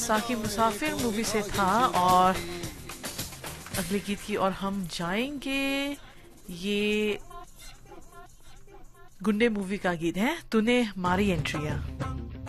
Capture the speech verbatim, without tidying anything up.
साकी मुसाफिर मूवी से था और अगले गीत की और हम जाएंगे। ये गुंडे मूवी का गीत है, तूने मारी एंट्रिया।